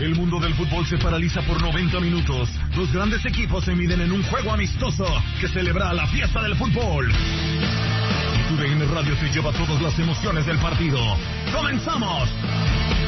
El mundo del fútbol se paraliza por 90 minutos. Los grandes equipos se miden en un juego amistoso que celebra la fiesta del fútbol. Y TUDN Radio te lleva todas las emociones del partido. ¡Comenzamos!